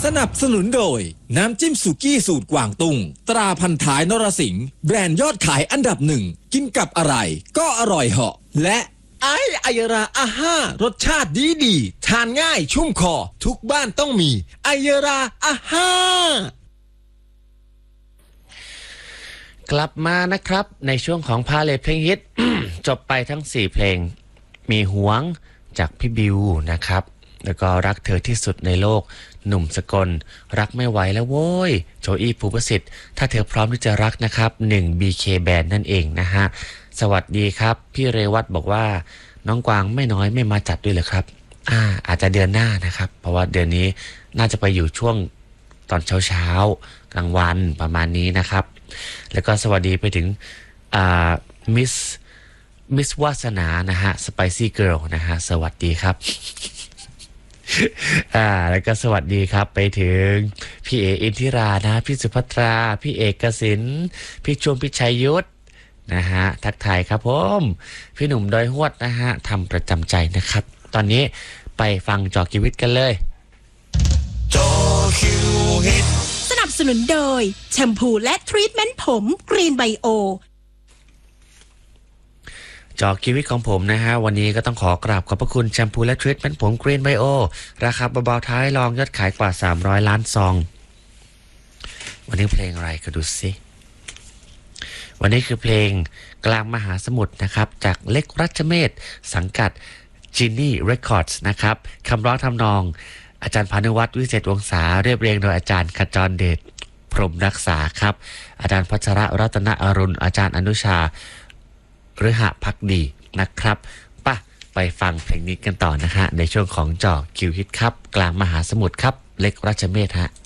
สนับสนุนโดยน้ำจิ้มสุกี้สูตรกวางตุ้งตราพันท้ายนรสิงห์แบรนด์ยอดขายอันดับหนึ่งกินกับอะไรก็อร่อยเหาะและไอยราอาห้ารสชาติดีทานง่ายชุ่มคอทุกบ้านต้องมีไอยราอาห้ากลับมานะครับในช่วงของพาเลทเพลงฮิต จบไปทั้ง4เพลงมีหวงจากพี่บิวนะครับแล้วก็รักเธอที่สุดในโลกหนุ่มสกลรักไม่ไหวแล้วโว้ยโจอี้ภูประสิทธิ์ถ้าเธอพร้อมที่จะรักนะครับ1 BK Band นั่นเองนะฮะสวัสดีครับพี่เรวัตบอกว่าน้องกวางไม่น้อยไม่มาจัดด้วยเหรอครับอาจจะเดือนหน้านะครับเพราะว่าเดือนนี้น่าจะไปอยู่ช่วงตอนเช้ากลางวันประมาณนี้นะครับแล้วก็สวัสดีไปถึงมิสวาสนานะฮะ Spicy Girl นะฮะสวัสดีครับ แล้วก็สวัสดีครับไปถึงพี่เออินทิรานะพี่สุภัทราพี่เอกสินพี่ชวงพี่ชัยยุทธนะฮะทักทายครับผมพี่หนุ่มดอยหวดนะฮะทำประจำใจนะครับตอนนี้ไปฟังจอคิวิตกันเลยจอคิวิตสนับสนุนโดยแชมพูและทรีทเมนต์ผมกรีนไบโอจอคิวิตของผมนะฮะวันนี้ก็ต้องขอกราบขอบพระคุณแชมพูและทรีทเมนต์ผมกรีนไบโอราคาเบาๆท้ายรองยอดขายกว่า300ล้านซองวันนี้เพลงอะไรก็ดูสิวันนี้คือเพลงกลางมหาสมุทรนะครับจากเล็กรัชเมศสังกัดจินนี่เรคคอร์ดส์นะครับคำร้องทำนองอาจารย์พานุวัฒน์วิเศษวงศาเรียบเรียงโดยอาจารย์ขจรเดชพรหมรักษาครับอาจารย์พัชระรัตนอรุณอาจารย์อนุชาฤหภักดีนะครับไปฟังเพลงนี้กันต่อนะฮะในช่วงของจอคิวฮิตครับกลางมหาสมุทรครับเล็กรัชเมศฮะ